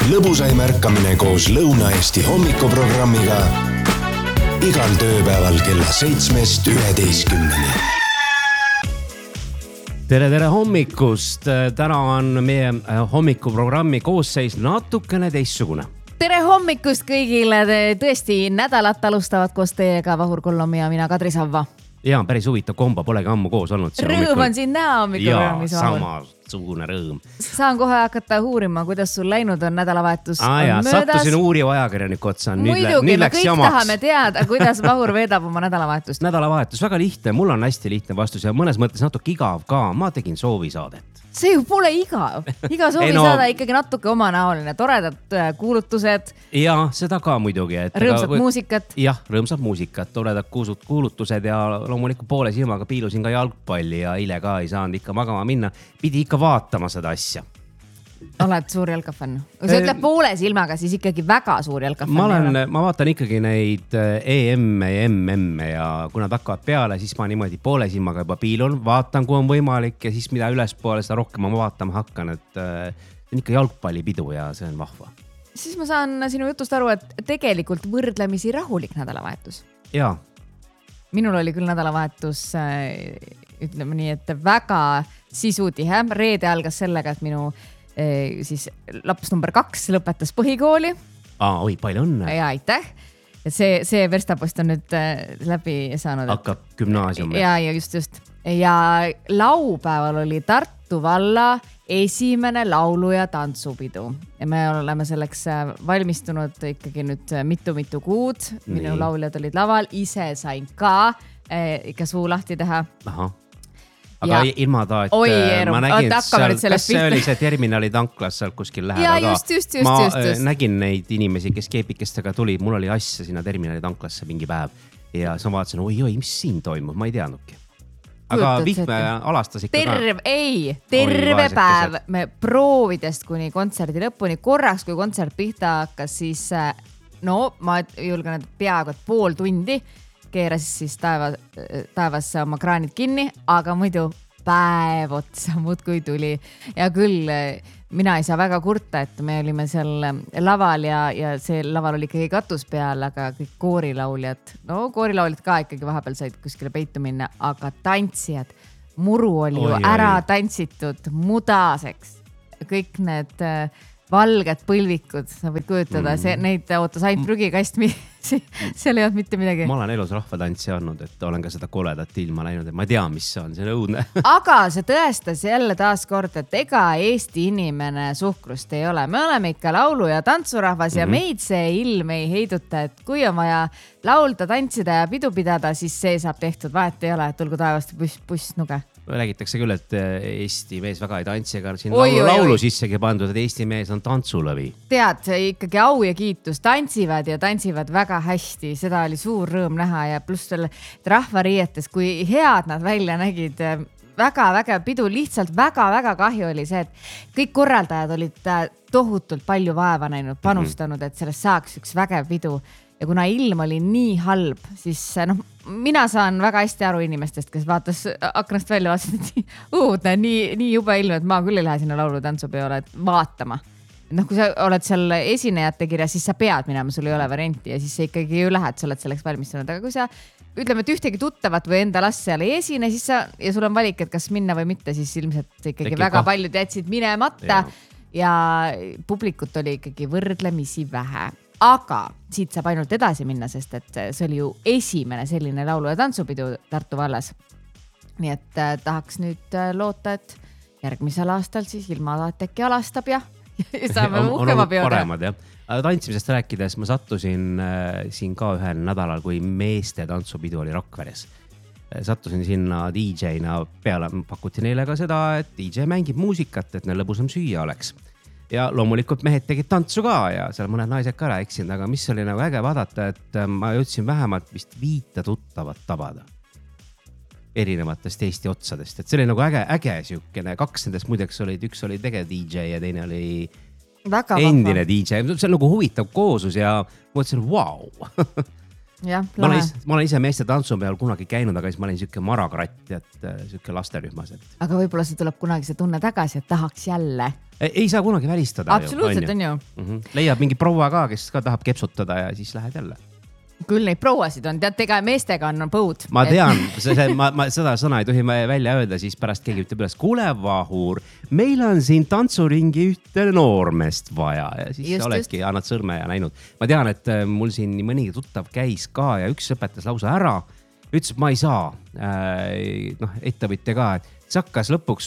Lõbusaim ärkamine koos Lõuna-Eesti hommikuprogrammiga igal tööpäeval kella 7-11. Tere hommikust! Täna on meie hommikuprogrammi koosseis natukene teistsugune. Tere hommikust kõigile! Tõesti nädalat alustavad koos teiega Vahur Kollom ja mina Kadri Savva. Ja päris huvitav komba, polegi ammu koos olnud. Rõõm on siin näha hommikuprogrammis. Ja, samasugune rõõm. Saan kohe hakata uurima, kuidas sul läinud on nädalavahetus. Sattusin uuriva ajakirjaniku otsa. Muidugi, me kõik tahame teada, kuidas Vahur veedab oma nädalavahetust. Nädalavahetus väga lihtne, mul on hästi lihtne vastus ja mõnes mõttes natuke igav ka. Ma tegin soovisaadet. See ju pole igav. Iga soovisaade ikkagi natuke omanäoline. Toredad kuulutused. Ja, seda ka muidugi. Rõõmsat muusikat. Jah, rõõmsat muusikat. Toredad kuulutused ja loomulikult poole silmaga piilusin ka jalgpalli ja eile ka ei saanud ikka magama minna. Pidi ikka vaatama seda asja. Oled suur jalkafänn? Kui sa ütled poole silmaga, siis ikkagi väga suur jalkafänn. Ma vaatan ikkagi neid EM ja MM ja kui nad hakkavad peale, siis ma niimoodi poole silmaga juba piilun, vaatan, kui on võimalik ja siis mida ülespoole, seda rohkem ma vaatama hakkan, et see on ikka jalgpallipidu ja see on vahva. Siis ma saan sinu jutust aru, et tegelikult võrdlemisi rahulik nädalavahetus. Jaa. Minul oli küll nädalavahetus, ütleme nii, et väga sisutihe. Reede algas sellega, et minu siis laps number 2 lõpetas põhikooli. Oi, palju õnne. Ja aitäh. See verstapost on nüüd läbi saanud. Hakkab gümnaasiumi. Ja just. Ja laupäeval oli Tartu valla esimene laulu- ja tantsupidu. Ja me oleme selleks valmistunud ikkagi nüüd mitu kuud. Minu lauljad olid laval, ise sain ka ikka suu lahti teha. Aha. Aga ilma ta, et ma nägin seal, kas see oli see terminali tanklas seal kuskil lähedal ka. Just. Ma nägin neid inimesi, kes keepikestega tuli. Mul oli asja sinna terminali tanklasse mingi päev. Ja sa vaatasin, oi, mis siin toimub? Ma ei teadnudki. Aga Vihme alastas ikka terve päev. Me proovidest kuni kontserdi lõpuni. Korraks, kui kontsert pihta hakkas, siis ma julgen, et peaaegu pool tundi keeras siis taevas oma kraanid kinni, aga muidu päev otsa muudkui tuli. Ja küll mina ei saa väga kurta, et me olime seal laval ja see laval oli ikkagi katus peal, aga kõik koorilauljad ka ikkagi vahepeal said kuskile peitu minna, aga tantsijad, muru oli ju ära tantsitud mudaseks. Kõik need valged põlvikud, sa võid kujutada, neid ootas ainult prügikast, seal ei olnud mitte midagi. Ma olen elus rahvatantsi olnud, et olen ka seda koledat ilma läinud, et ma tean, mis see on, see on õudne. Aga see tõestas jälle taas kord, et ega Eesti inimene suhkrust ei ole. Me oleme ikka laulu- ja tantsurahvas ja meid see ilm ei heiduta, et kui on vaja laulda, tantsida ja pidu pidada, siis see saab tehtud. Vahet ei ole, et tulgu taevast buss nuge. Räägitakse küll, et Eesti mees väga ei tantsi, aga siin laulu sissegi pandud, et Eesti mees on tantsulõvi. Tead, see ikkagi au ja kiitus. Tantsivad ja tantsivad väga hästi. Seda oli suur rõõm näha ja pluss selle rahvariietes, kui head nad välja nägid. Väga pidu, lihtsalt väga kahju oli see, et kõik korraldajad olid tohutult palju vaeva näinud, panustanud, et sellest saaks üks vägev pidu. Ja kuna ilm oli nii halb, siis mina saan väga hästi aru inimestest, kes vaatas aknast välja vastu, et nii jube ilm, et ma küll ei lähe sinna laulu- tantsupeole vaatama. Kui sa oled seal esinejate kirjas, siis sa pead minema, sul ei ole varianti ja siis sa ikkagi ju lähed, sa oled selleks valmistunud. Aga kui sa ütleme, et ühtegi tuttavat või enda last seal ei esine, siis ja sul on valik, et kas minna või mitte, siis ilmselt ikkagi väga paljud jätsid minemata ja publikut oli ikkagi võrdlemisi vähe. Aga siit saab ainult edasi minna, sest et see oli ju esimene selline laulu- ja tantsupidu Tartu vallas. Nii et tahaks nüüd loota, et järgmisel aastal siis ilmalaat äkki alastab ja saame uhkema peoda. Paremad, jah. Tantsimisest rääkides ma sattusin siin ka ühel nädalal, kui meeste tantsupidu oli Rakveres. Sattusin sinna DJ-na peale, pakuti neile ka seda, et DJ mängib muusikat, et neil lõbusam süüa oleks. Ja loomulikult mehed tegid tantsu ka ja seal mõned naised ka rääkisid, aga mis oli nagu äge vaadata, et ma jõudsin vähemalt vist 5 tuttavat tabada erinevatest Eesti otsadest, et see oli nagu äge siukene. 2 nendest muideks olid, üks oli tegev DJ ja teine oli endine DJ. See on nagu huvitav koosus ja mõtlesin, wow. ma olen ise meeste tantsu peal kunagi käinud, aga siis ma olin siuke marakratt, et siuke lasterühmas. Aga võib-olla see tuleb kunagi see tunne tagasi, et tahaks jälle. Ei saa kunagi välistada. Absoluutselt on ju. Leiab mingi proua ka, kes ka tahab kepsutada ja siis lähed jälle. Küll neid prouasid on, tead, ega meestega on põud. Ma tean, ma seda sõna ei tohi välja öelda, siis pärast keegi ütleb üles, kuule Vahur, meil on siin tantsuringi ühte noormest vaja ja siis oledki annad sõrme ja näinud. Ma tean, et mul siin nii mõnigi tuttav käis ka ja üks õpetas lausa ära, ütles, et ma ei saa, ettevõtja ka, et see hakkas lõpuks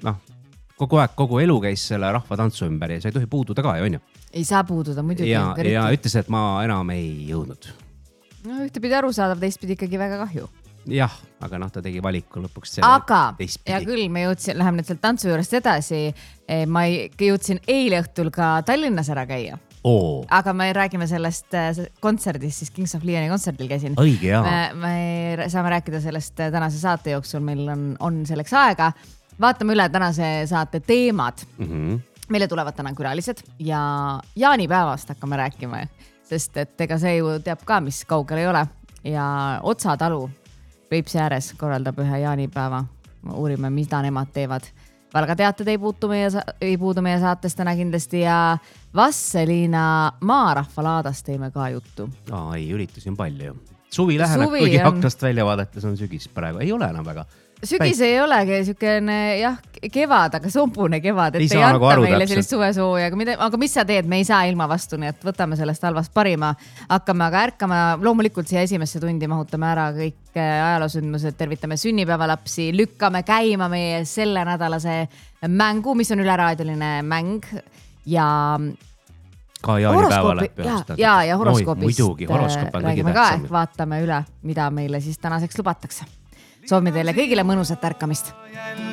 kogu elu käis selle rahva tantsu ümber ja sa ei tohi puududa ka, on ju? Ei saa puududa, muidugi. Ja ütles, et ma enam ei jõudnud. No ühtepidi arusaadav, teistpidi ikkagi väga kahju. Jah, aga ta tegi valiku lõpuks teistpidi. Ja küll me läheme nüüd sealt tantsu juurest edasi. Ma jõudsin eile õhtul ka Tallinnas ära käia. Aga me räägime sellest kontserdist, siis Kings of Leoni kontserdil käisin. Õige, jaa. Me saame rääkida sellest tänase saate jooksul, meil on selleks aega. Vaatame üle tänase saate teemad. Meile tulevad täna külalised ja jaanipäevast hakkame rääkima. Sest et ega see ju teab ka, mis kaugel ei ole. Ja Otsa talu Peipsi ääres korraldab ühe jaanipäeva. Uurime, mida nemad teevad. Valga teated ei puudu meie saates täna kindlasti ja Vasseliina maarahvalaadast teeme ka juttu. Ei, üritusi on palju. Suvi läheneb, kuigi aknast välja vaadates on sügis praegu. Ei ole enam väga. Sügis ei olegi sükene, kevad, aga sumpune kevad, et ei anta meile sellist suvesooja. Aga mis sa teed? Me ei saa ilma vastu, nii et võtame sellest halvast parima. Hakkame aga ärkama. Loomulikult siia esimesse tundi mahutame ära kõik ajaloosündmused, tervitame sünnipäevalapsi, lükkame käima meie selle nädalase mängu, mis on üleraadioline mäng ja ka jaanipäevale. Ja horoskoobist muidugi, horoskoop on kõige tähtsam. Vaatame üle, mida meile siis tänaseks lubatakse. Soovime teile kõigile mõnusat ärkamist.